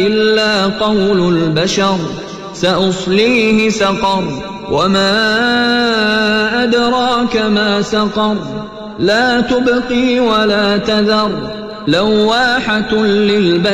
إلا قول البشر سأصليه سقر وما أدراك ما سقر لا تبقي ولا تذر لواحة للبشر